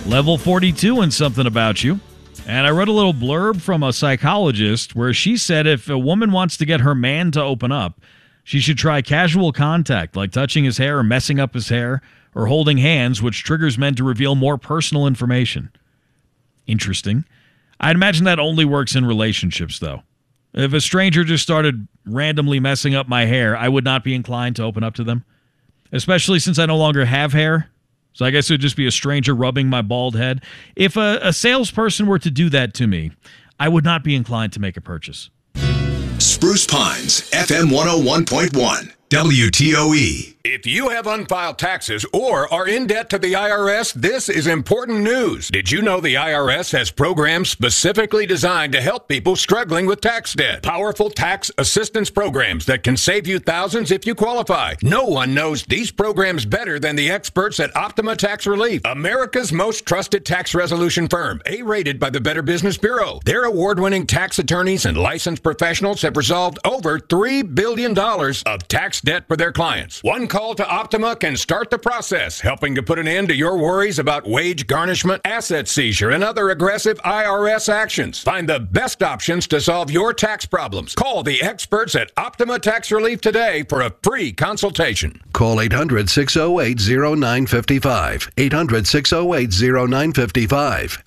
Level 42 and something about you. And I read a little blurb from a psychologist where she said if a woman wants to get her man to open up, she should try casual contact, like touching his hair or messing up his hair or holding hands, which triggers men to reveal more personal information. Interesting. I'd imagine that only works in relationships, though. If a stranger just started randomly messing up my hair, I would not be inclined to open up to them, especially since I no longer have hair. So I guess it would just be a stranger rubbing my bald head. If a salesperson were to do that to me, I would not be inclined to make a purchase. Spruce Pines, FM 101.1, WTOE. If you have unfiled taxes or are in debt to the IRS, this is important news. Did you know the IRS has programs specifically designed to help people struggling with tax debt? Powerful tax assistance programs that can save you thousands if you qualify. No one knows these programs better than the experts at Optima Tax Relief, America's most trusted tax resolution firm, A-rated by the Better Business Bureau. Their award-winning tax attorneys and licensed professionals have resolved over $3 billion of tax debt for their clients. One call to Optima can start the process, helping to put an end to your worries about wage garnishment, asset seizure, and other aggressive IRS actions. Find the best options to solve your tax problems. Call the experts at Optima Tax Relief today for a free consultation. Call 800-608-0955. 800-608-0955.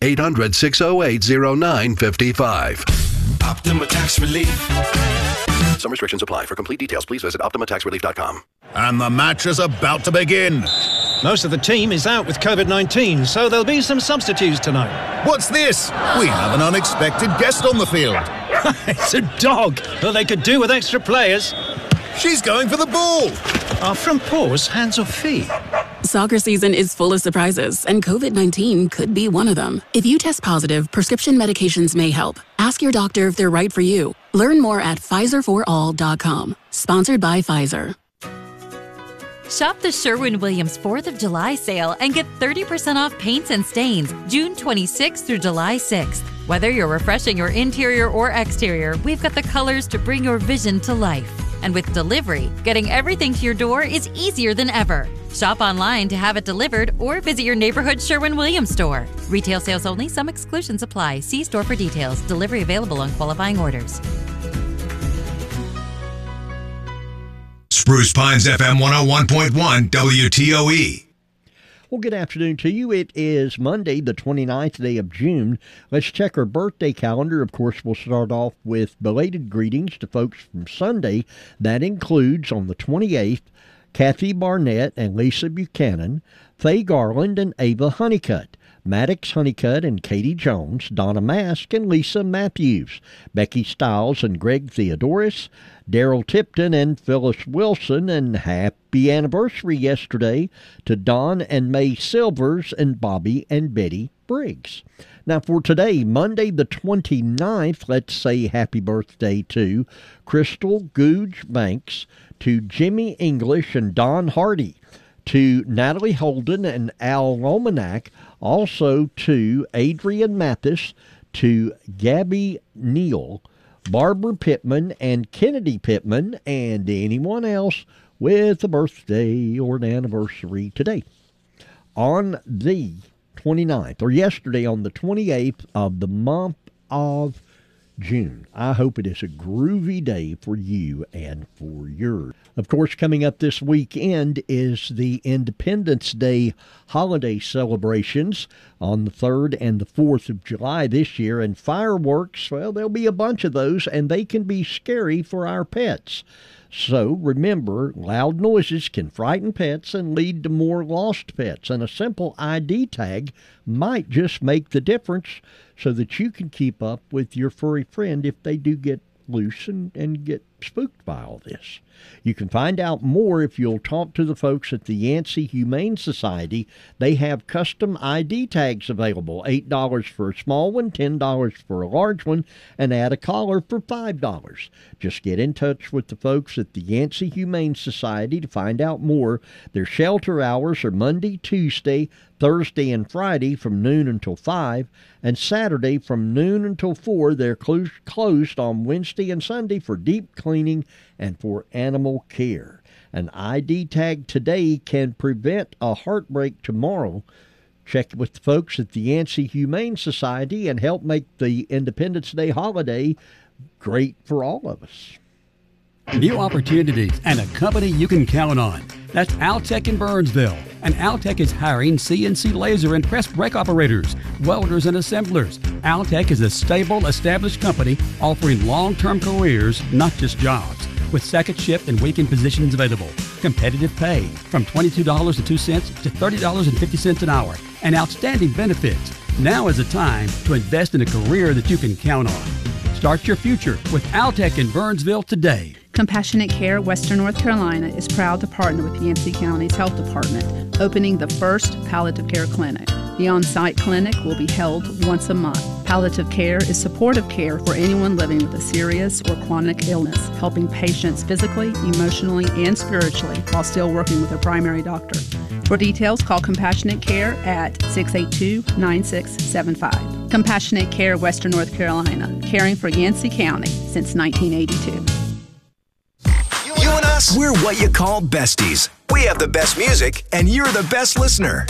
800-608-0955. Optima Tax Relief. Some restrictions apply. For complete details, please visit OptimaTaxRelief.com. And the match is about to begin. Most of the team is out with COVID-19, so there'll be some substitutes tonight. What's this? We have an unexpected guest on the field. It's a dog. Well, they could do with extra players. She's going for the ball. Are front paws hands or feet? Soccer season is full of surprises, and COVID-19 could be one of them. If you test positive, prescription medications may help. Ask your doctor if they're right for you. Learn more at PfizerForAll.com. Sponsored by Pfizer. Shop the Sherwin-Williams 4th of July sale and get 30% off paints and stains June 26th through July 6th. Whether you're refreshing your interior or exterior, we've got the colors to bring your vision to life. And with delivery, getting everything to your door is easier than ever. Shop online to have it delivered or visit your neighborhood Sherwin-Williams store. Retail sales only. Some exclusions apply. See store for details. Delivery available on qualifying orders. Spruce Pines, FM 101.1, WTOE. Well, good afternoon to you. It is Monday, the 29th day of June. Let's check our birthday calendar. Of course, we'll start off with belated greetings to folks from Sunday. That includes, on the 28th, Kathy Barnett and Lisa Buchanan, Faye Garland and Ava Honeycutt, Maddox Honeycutt and Katie Jones, Donna Mask and Lisa Matthews, Becky Stiles and Greg Theodoris, Daryl Tipton and Phyllis Wilson, and happy anniversary yesterday to Don and May Silvers and Bobby and Betty Briggs. Now for today, Monday the 29th, let's say happy birthday to Crystal Googe Banks, to Jimmy English and Don Hardy, to Natalie Holden and Al Lomanak, also to Adrian Mathis, to Gabby Neal, Barbara Pittman and Kennedy Pittman, and anyone else with a birthday or an anniversary today. On the 29th, or yesterday on the 28th of the month of June. I hope it is a groovy day for you and for yours. Of course, coming up this weekend is the Independence Day holiday celebrations on the 3rd and the 4th of July this year. And fireworks, well, there'll be a bunch of those, and they can be scary for our pets. So remember, loud noises can frighten pets and lead to more lost pets, and a simple ID tag might just make the difference so that you can keep up with your furry friend if they do get loose and get spooked by all this. You can find out more if you'll talk to the folks at the Yancey Humane Society. They have custom ID tags available, $8 for a small one, $10 for a large one, and add a collar for $5. Just get in touch with the folks at the Yancey Humane Society to find out more. Their shelter hours are Monday, Tuesday, Thursday, and Friday from noon until 5, and Saturday from noon until 4. They're closed on Wednesday and Sunday for deep cleaning and for animal care. An ID tag today can prevent a heartbreak tomorrow. Check with the folks at the Yancey Humane Society and help make the Independence Day holiday great for all of us. New opportunities and a company you can count on. That's Altec in Burnsville. And Altec is hiring CNC laser and press brake operators, welders, and assemblers. Altec is a stable, established company offering long-term careers, not just jobs. With second shift and weekend positions available. Competitive pay from $22.02 to $30.50 an hour. And outstanding benefits. Now is the time to invest in a career that you can count on. Start your future with Altec in Burnsville today. Compassionate Care Western North Carolina is proud to partner with Yancey County's Health Department, opening the first palliative care clinic. The on-site clinic will be held once a month. Palliative care is supportive care for anyone living with a serious or chronic illness, helping patients physically, emotionally, and spiritually while still working with a primary doctor. For details, call Compassionate Care at 682-9675. Compassionate Care Western North Carolina, caring for Yancey County since 1982. You and us, we're what you call besties. We have the best music, and you're the best listener.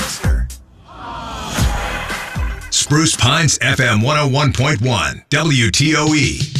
Spruce Pines FM 101.1 WTOE.